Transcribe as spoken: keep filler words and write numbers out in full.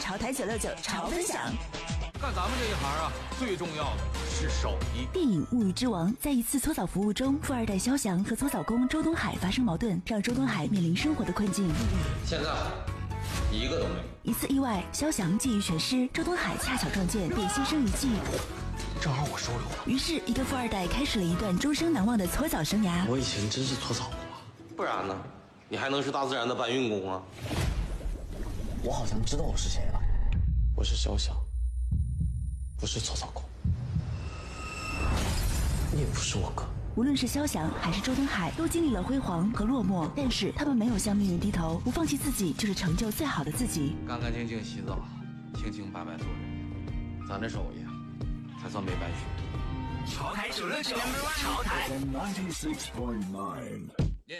潮台九六九潮分享。 干咱们这一行啊，最重要的是手艺。 电影《物欲之王》在一次搓澡服务中，富二代肖翔和搓澡工周东海发生矛盾，让周东海面临生活的困境。 现在一个都没有。 一次意外，肖翔技艺全失，周东海恰巧撞见，便牺牲一技。 正好我收留了。 于是，一个富二代开始了一段终生难忘的搓澡生涯。 我以前真是搓澡工啊，不然呢？你还能是大自然的搬运工啊？我好像知道我是谁了，我是肖翔，不是搓澡工，你也不是我哥。 无论是肖翔还是周东海，都经历了辉煌和落寞，但是他们没有向命运低头，不放弃自己，就是成就最好的自己。 干干净净洗澡，清清白白做人，咱这手艺啊，才算没白学。 潮台九六九，潮台。